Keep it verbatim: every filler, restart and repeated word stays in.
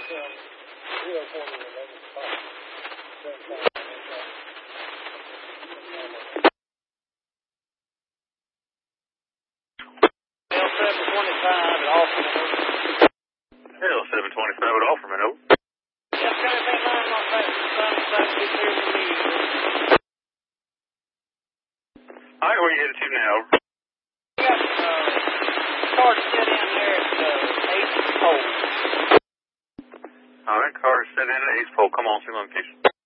Hill seven twenty-five at Offerman, over. Yes, sir, that line on that sun is about to be clear for me. All right, where you headed to now? We got uh, car to sit in there at uh, eighth pole. All right, car is set in at eighth pole. Come on, see location.